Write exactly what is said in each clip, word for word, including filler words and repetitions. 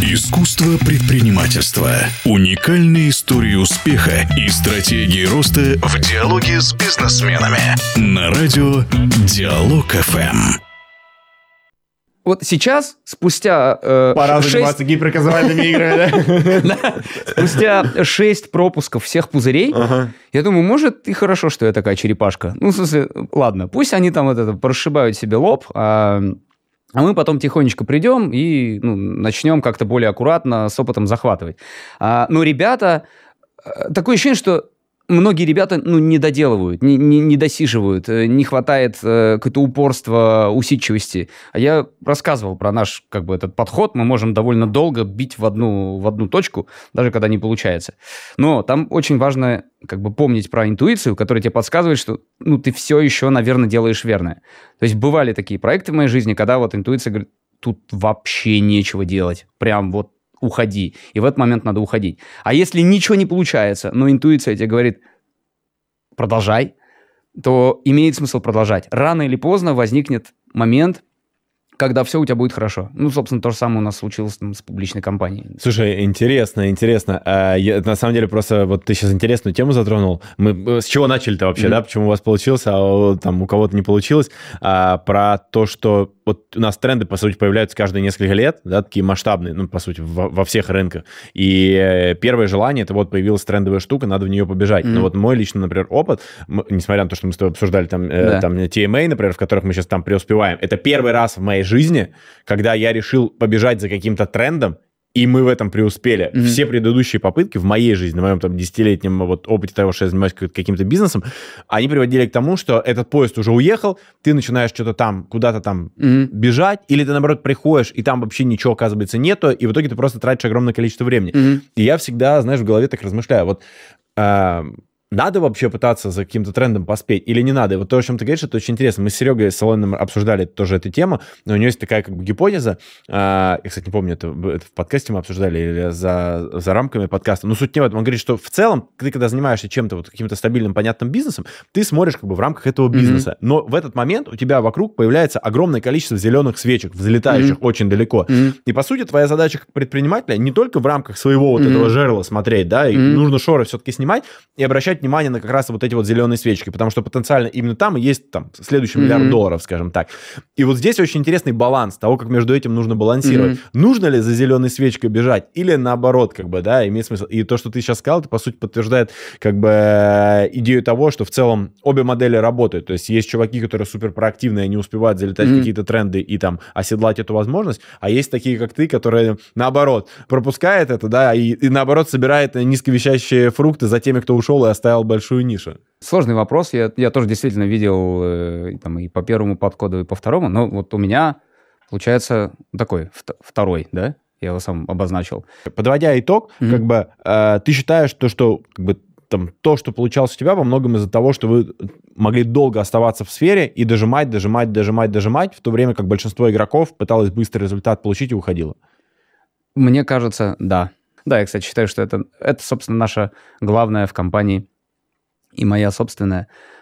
Искусство предпринимательства. Уникальные истории успеха и стратегии роста в диалоге с бизнесменами. На радио Диалог эф эм. Вот сейчас, спустя... Э, Пора шесть... заниматься гиперказуальными играми, да? Спустя шесть пропусков всех пузырей, я думаю, может, и хорошо, что я такая черепашка. Ну, в смысле, ладно, пусть они там вот это прошибают себе лоб, а... А мы потом тихонечко придем и ну, начнем как-то более аккуратно с опытом захватывать. А, но ребята... Такое ощущение, что многие ребята ну, не доделывают, не, не, не досиживают, не хватает э, какое-то упорства, усидчивости. А я рассказывал про наш как бы, этот подход. Мы можем довольно долго бить в одну, в одну точку, даже когда не получается. Но там очень важно как бы, помнить про интуицию, которая тебе подсказывает, что ну, ты все еще, наверное, делаешь верное. То есть бывали такие проекты в моей жизни, когда вот интуиция говорит, тут вообще нечего делать. Прям вот уходи. И в этот момент надо уходить. А если ничего не получается, но интуиция тебе говорит, продолжай, то имеет смысл продолжать. Рано или поздно возникнет момент, когда все у тебя будет хорошо. Ну, собственно, то же самое у нас случилось там, с публичной компанией. Слушай, интересно, интересно. А, я, на самом деле, просто вот ты сейчас интересную тему затронул. Мы с чего начали-то вообще, mm-hmm. да? Почему у вас получилось, а там у кого-то не получилось? А, про то, что вот у нас тренды, по сути, появляются каждые несколько лет, да, такие масштабные, ну, по сути, во, во всех рынках. И первое желание, это вот появилась трендовая штука, надо в нее побежать. Mm-hmm. Но вот мой личный, например, опыт, несмотря на то, что мы с тобой обсуждали там, yeah. э, там ти эм эй, например, в которых мы сейчас там преуспеваем, это первый раз в моей жизни, когда я решил побежать за каким-то трендом, и мы в этом преуспели. Mm-hmm. Все предыдущие попытки в моей жизни, в моем там десятилетнем вот, опыте того, что я занимаюсь каким-то бизнесом, они приводили к тому, что этот поезд уже уехал, ты начинаешь что-то там, куда-то там mm-hmm. бежать, или ты, наоборот, приходишь, и там вообще ничего, оказывается, нету, и в итоге ты просто тратишь огромное количество времени. Mm-hmm. И я всегда, знаешь, в голове так размышляю, вот... Э- Надо вообще пытаться за каким-то трендом поспеть или не надо? И вот то, о чем ты говоришь, это очень интересно. Мы с Серегой Солониным обсуждали тоже эту тему, но у него есть такая как бы гипотеза. Я, кстати, не помню, это, это в подкасте мы обсуждали или за, за рамками подкаста. Но суть не в этом. Он говорит, что в целом, ты когда занимаешься чем-то, вот каким-то стабильным, понятным бизнесом, ты смотришь как бы в рамках этого бизнеса. Mm-hmm. Но в этот момент у тебя вокруг появляется огромное количество зеленых свечек, взлетающих mm-hmm. очень далеко. Mm-hmm. И, по сути, твоя задача как предпринимателя не только в рамках своего вот mm-hmm. этого жерла смотреть, да, и mm-hmm. нужно шоры все-таки снимать и обращать внимание на как раз вот эти вот зеленые свечки, потому что потенциально именно там и есть там следующий mm-hmm. миллиард долларов, скажем так. И вот здесь очень интересный баланс того, как между этим нужно балансировать. Mm-hmm. Нужно ли за зеленой свечкой бежать или наоборот, как бы, да, имеет смысл. И то, что ты сейчас сказал, это, по сути, подтверждает как бы идею того, что в целом обе модели работают. То есть есть чуваки, которые супер проактивные, они успевают залетать mm-hmm. в какие-то тренды и там оседлать эту возможность, а есть такие, как ты, которые наоборот пропускают это, да, и, и наоборот собирает низковещащие фрукты за теми, кто ушел и оставил большую нишу. Сложный вопрос. Я, я тоже действительно видел э, там, и по первому подкоду, и по второму. Но вот у меня получается такой второй, да? Я его сам обозначил. Подводя итог, mm-hmm. как бы э, ты считаешь, то, что как бы, там, то, что получалось у тебя, во многом из-за того, что вы могли долго оставаться в сфере и дожимать, дожимать, дожимать, дожимать, в то время как большинство игроков пыталось быстрый результат получить и уходило? Мне кажется, да. Да, я, кстати, считаю, что это, это собственно, наша главная в компании и моя собственная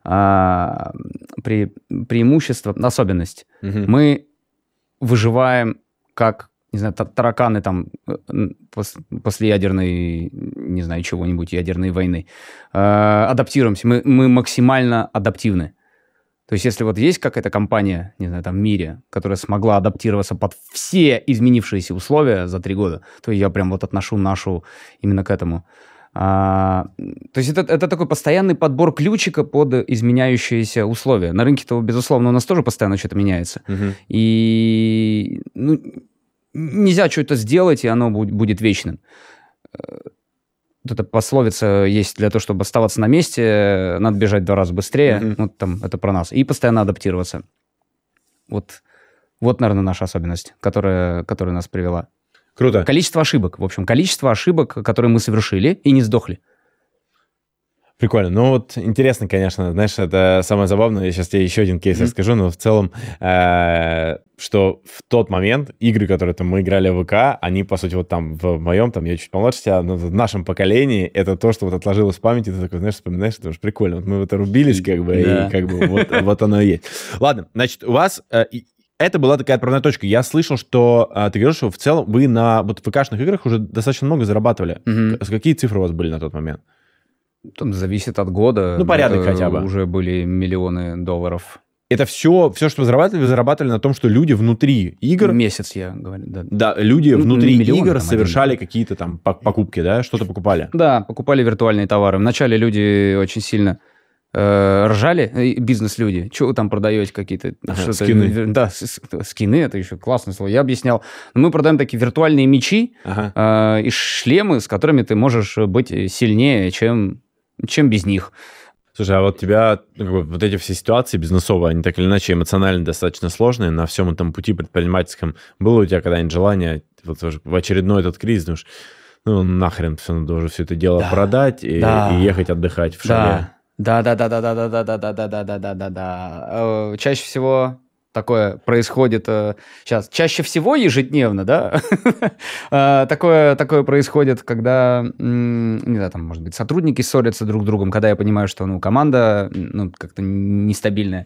а, пре, преимущество, особенность. Угу. Мы выживаем как, не знаю, тараканы там пос, после ядерной, не знаю, чего-нибудь, ядерной войны. А, адаптируемся. Мы, мы максимально адаптивны. То есть если вот есть какая-то компания, не знаю, там в мире, которая смогла адаптироваться под все изменившиеся условия за три года, то я прям вот отношу нашу именно к этому. А, то есть это, это такой постоянный подбор ключика под изменяющиеся условия. На рынке-то, безусловно, у нас тоже постоянно что-то меняется. Uh-huh. И ну, нельзя что-то сделать, и оно будет, будет вечным. Вот эта пословица есть: для того, чтобы оставаться на месте, надо бежать в два раза быстрее. Uh-huh. Вот там это про нас. И постоянно адаптироваться. Вот, вот наверное, наша особенность, которая, которая нас привела. Круто. Количество ошибок. В общем, количество ошибок, которые мы совершили и не сдохли. Прикольно. Ну вот интересно, конечно, знаешь, это самое забавное. Я сейчас тебе еще один кейс mm-hmm. расскажу, но в целом, э, что в тот момент игры, которые там мы играли в ВК, они, по сути, вот там в моем, там я чуть помладше тебя, но в нашем поколении это то, что вот отложилось в памяти, ты такой, знаешь, вспоминаешь, это уж прикольно. Вот мы в это рубились, как бы, yeah. и как бы вот, вот оно и есть. Ладно, значит, у вас... Э, это была такая отправная точка. Я слышал, что а, ты говоришь, что в целом вы на вот ВК-шных играх уже достаточно много зарабатывали. Мгм. Какие цифры у вас были на тот момент? Там зависит от года. Ну, порядок Это хотя бы. Уже были миллионы долларов. Это все, все, что вы зарабатывали, вы зарабатывали на том, что люди внутри игр... Месяц, я говорю, да. Да, люди Ну, внутри миллион игр там совершали какие-то там пок- покупки, да? Что-то покупали. Да, покупали виртуальные товары. Вначале люди очень сильно э, ржали, э, бизнес-люди. Что вы там продаете какие-то... Ага, что-то- скины. Да, с- с- скины, это еще классное слово. Я объяснял. Мы продаем такие виртуальные мечи Ага. э, и шлемы, с которыми ты можешь быть сильнее, чем, чем без них. Слушай, а вот тебя, ну, как бы, вот эти все ситуации бизнесовые, они так или иначе эмоционально достаточно сложные на всем этом пути предпринимательском. Было у тебя когда-нибудь желание вот в очередной этот кризис, думаешь, ну нахрен, все, надо уже все это дело Да. продать и, Да. и ехать отдыхать в шале. Да, да, да, да, да, да, да, да, да, да, да, да, да, да, да. Чаще всего такое происходит э, сейчас. Чаще всего ежедневно, да. Э, такое, такое происходит, когда, м, не знаю, там, может быть, сотрудники ссорятся друг с другом, когда я понимаю, что, ну, команда, ну, как-то нестабильная.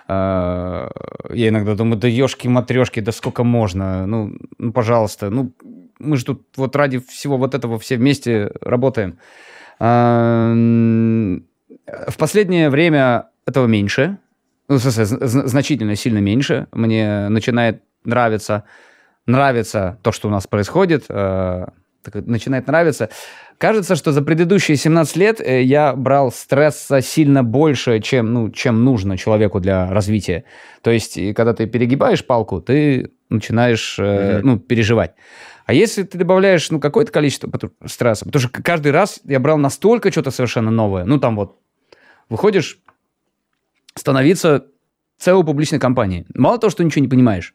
Э, Я иногда думаю, да ешки-матрешки, да сколько можно, ну, ну, пожалуйста, ну, мы же тут вот ради всего вот этого все вместе работаем. А, м, В последнее время этого меньше. Ну, в смысле, зн- зн- значительно сильно меньше. Мне начинает нравиться, нравится то, что у нас происходит. э, так, начинает нравиться. Кажется, что за предыдущие семнадцать лет э, я брал стресса сильно больше, чем, ну, чем нужно человеку для развития. То есть, и когда ты перегибаешь палку, ты начинаешь э, Мгм. ну, переживать. А если ты добавляешь ну, какое-то количество потом стресса, потому что к- каждый раз я брал настолько что-то совершенно новое. Ну, там вот, выходишь становиться си и о публичной компании. Мало того, что ничего не понимаешь,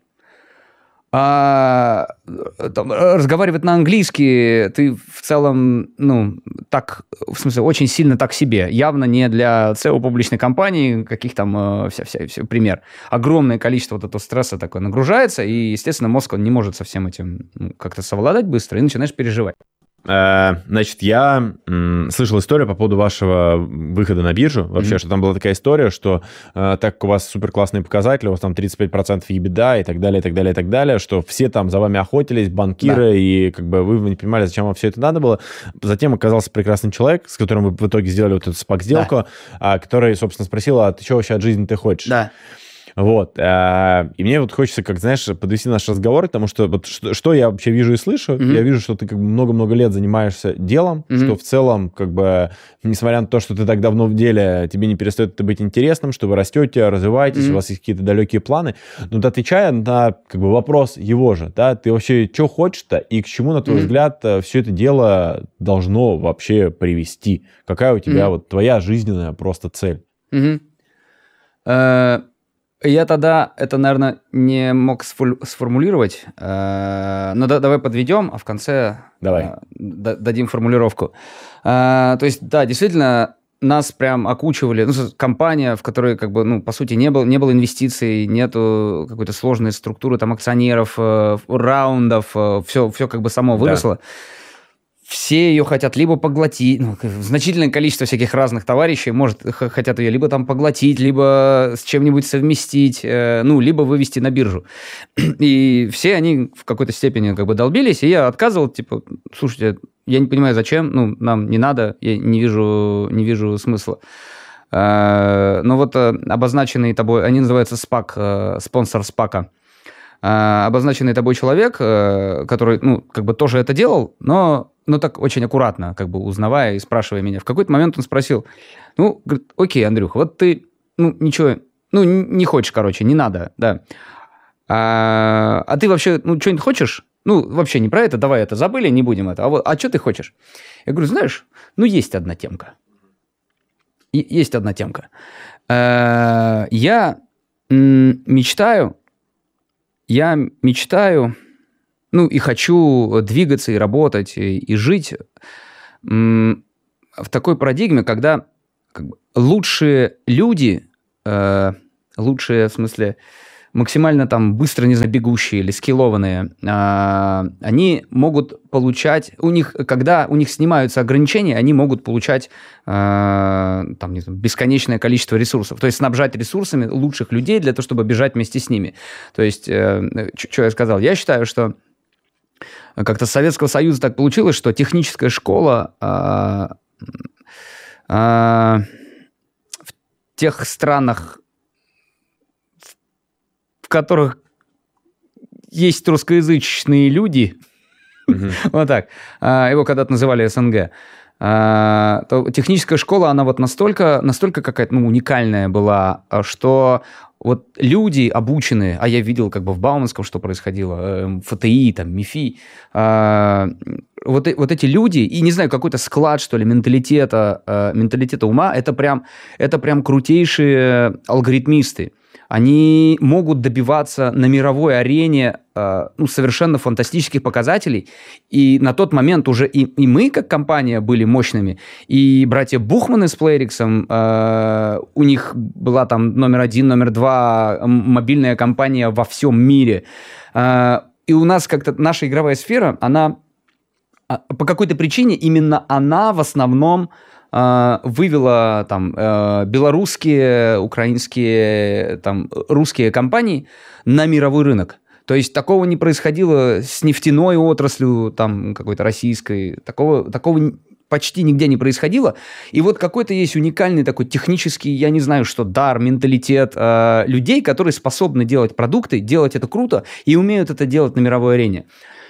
а там, разговаривать на английский ты в целом, ну, так, в смысле, очень сильно так себе. Явно не для си и о публичной компании, каких там, э, вся, вся, вся, пример. Огромное количество вот этого стресса такое нагружается, и, естественно, мозг, он не может со всем этим ну, как-то совладать быстро, и начинаешь переживать. Э, Значит, я м, слышал историю по поводу вашего выхода на биржу. Вообще, Мгм. что там была такая история, что э, так как у вас супер классные показатели, у вас там тридцать пять процентов EBITDA и так далее, и так далее, и так далее, что все там за вами охотились, банкиры, Да. и как бы вы не понимали, зачем вам все это надо было. Затем оказался прекрасный человек, с которым вы в итоге сделали вот эту спак-сделку, а, который, собственно, спросил, а ты что вообще от жизни ты хочешь? Да. Вот. э, И мне вот хочется, как, знаешь, подвести наш разговор к тому, что вот что, что я вообще вижу и слышу. Мгм. Я вижу, что ты как бы много-много лет занимаешься делом, Мгм. что в целом, как бы, несмотря на то, что ты так давно в деле, тебе не перестает это быть интересным, что вы растете, развиваетесь, Мгм. у вас есть какие-то далекие планы. Но вот отвечая на как бы вопрос его же, да, ты вообще что хочешь-то и к чему, на твой Мгм. взгляд, все это дело должно вообще привести? Какая у тебя Мгм. вот твоя жизненная просто цель? Мгм. Э, Я тогда это, наверное, не мог сфу- сформулировать. Э, Но да- давай подведем, а в конце Давай. э, д- дадим формулировку. Э, То есть, да, действительно, нас прям окучивали. Ну, с- компания, в которой, как бы, ну, по сути, не было, не было инвестиций, нету какой-то сложной структуры там акционеров, э, раундов, все, все как бы само Да. выросло. Все ее хотят либо поглотить, ну, значительное количество всяких разных товарищей может, х- хотят ее либо там поглотить, либо с чем-нибудь совместить, э, ну, либо вывести на биржу. И все они в какой-то степени как бы долбились, и я отказывал, типа, слушайте, я не понимаю, зачем, ну, нам не надо, я не вижу, не вижу смысла. Э, Но вот э, обозначенный тобой, они называются спак, э, спонсор спака. А, обозначенный тобой человек, э, который, ну, как бы тоже это делал, но, но так очень аккуратно, как бы узнавая и спрашивая меня. В какой-то момент он спросил, ну, говорит, окей, Андрюх, вот ты, ну, ничего, ну, н- не хочешь, короче, не надо, да. А, а ты вообще, ну, что-нибудь хочешь? Ну, вообще не про это, давай это забыли, не будем это. А, вот, а что ты хочешь? Я говорю, знаешь, ну, есть одна темка. И- есть одна темка. Э, Я м, мечтаю, я мечтаю, ну, и хочу двигаться, и работать, и, и жить м, в такой парадигме, когда как бы, лучшие люди, э, лучшие, в смысле, максимально там быстро, не знаю, бегущие или скиллованные, э, они могут получать, у них, когда у них снимаются ограничения, они могут получать э, там, не знаю, бесконечное количество ресурсов. То есть снабжать ресурсами лучших людей для того, чтобы бежать вместе с ними. То есть, э, что я сказал? Я считаю, что как-то с Советского Союза так получилось, что техническая школа э, э, в тех странах, в которых есть русскоязычные люди, mm-hmm. вот так, его когда-то называли СНГ, то техническая школа, она вот настолько, настолько какая-то ну, уникальная была, что вот люди обученные, а я видел как бы в Бауманском, что происходило, ФТИ, там, МИФИ, вот, вот эти люди, и не знаю, какой-то склад, что ли, менталитета, менталитета ума, это прям, это прям крутейшие алгоритмисты. Они могут добиваться на мировой арене э, ну, совершенно фантастических показателей. И на тот момент уже и, и мы, как компания, были мощными. И братья Бухманы с Playrix, э, у них была там номер один, номер два мобильная компания во всем мире. Э, и у нас как-то наша игровая сфера, она по какой-то причине, именно она в основном вывела там белорусские, украинские, там русские компании на мировой рынок. То есть такого не происходило с нефтяной отраслью, там какой-то российской, такого, такого почти нигде не происходило. И вот какой-то есть уникальный такой технический, я не знаю, что дар, менталитет э, людей, которые способны делать продукты, делать это круто и умеют это делать на мировой арене.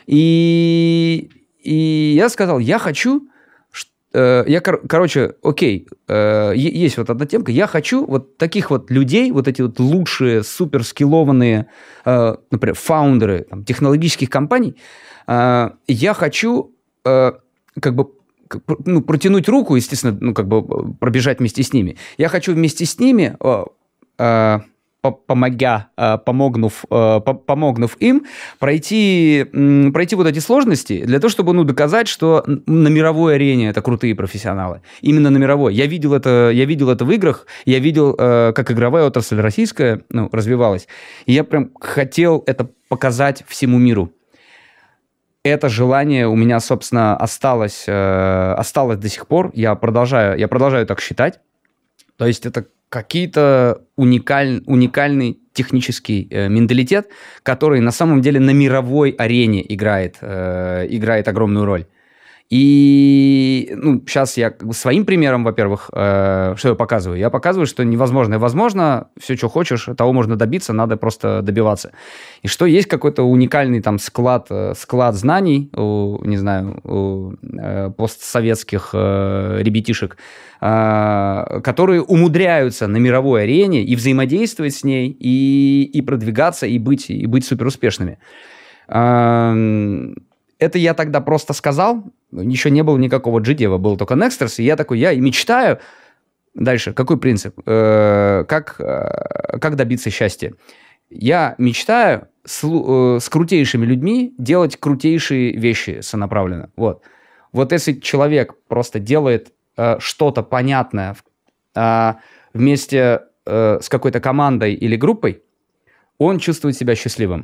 И, и я сказал, я хочу... Я, кор- короче, окей, э, есть вот одна темка. Я хочу вот таких вот людей, вот эти вот лучшие, суперскиллованные, э, например, фаундеры там, технологических компаний, э, я хочу э, как бы ну, протянуть руку, естественно, ну, как бы пробежать вместе с ними. Я хочу вместе с ними... Э, э, помогя, помогнув, помогнув им пройти, пройти вот эти сложности для того, чтобы ну, доказать, что на мировой арене это крутые профессионалы. Именно на мировой. Я видел это, я видел это в играх, я видел, как игровая отрасль российская ну, развивалась. И я прям хотел это показать всему миру. Это желание у меня, собственно, осталось, осталось до сих пор. Я продолжаю, я продолжаю так считать. То есть это какие-то уникаль, уникальный технический э, менталитет, который на самом деле на мировой арене играет, э, играет огромную роль. И ну, сейчас я своим примером, во-первых, э, что я показываю? Я показываю, что невозможно. Возможно, все, что хочешь, того можно добиться, надо просто добиваться. И что есть какой-то уникальный там склад, склад знаний у, не знаю, у э, постсоветских э, ребятишек, э, которые умудряются на мировой арене и взаимодействовать с ней, и, и продвигаться, и быть, и быть суперуспешными. Э, Это я тогда просто сказал, еще не было никакого джи дев, был только Nexters, и я такой, я и мечтаю. Дальше, какой принцип? Э, как, э, как добиться счастья? Я мечтаю с, э, с крутейшими людьми делать крутейшие вещи сонаправленно. Вот, вот если человек просто делает э, что-то понятное э, вместе э, с какой-то командой или группой, он чувствует себя счастливым.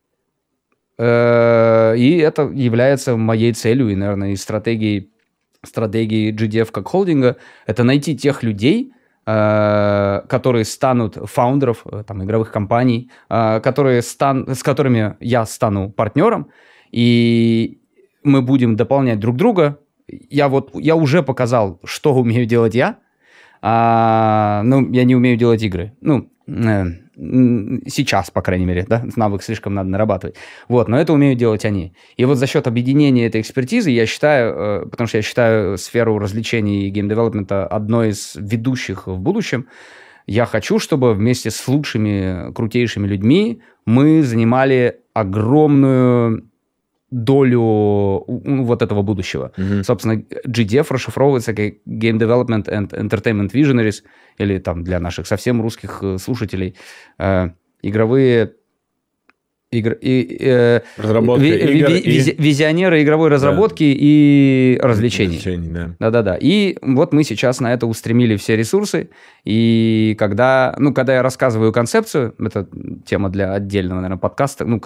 И это является моей целью и, наверное, и стратегией, стратегией джи ди эф как холдинга. Это найти тех людей, которые станут фаундеров там, игровых компаний, которые стан, с которыми я стану партнером, и мы будем дополнять друг друга. Я, вот, я уже показал, что умею делать я, а, ну, я не умею делать игры. Ну, сейчас, по крайней мере, да, навык слишком надо нарабатывать. Вот, но это умеют делать они. И вот за счет объединения этой экспертизы, я считаю, потому что я считаю сферу развлечений и гейм-девелопмента одной из ведущих в будущем, я хочу, чтобы вместе с лучшими, крутейшими людьми мы занимали огромную долю вот этого будущего. Mm-hmm. Собственно, джи ди эф расшифровывается как Game Development and Entertainment Visionaries, или там для наших совсем русских слушателей э, игровые, Игр, и, э, Разработка ви, игр ви, и... Визи, визионеры игровой разработки да. и развлечений. Развлечений, да. Да-да-да. И вот мы сейчас на это устремили все ресурсы. И когда, ну, когда я рассказываю концепцию, это тема для отдельного, наверное, подкаста, ну,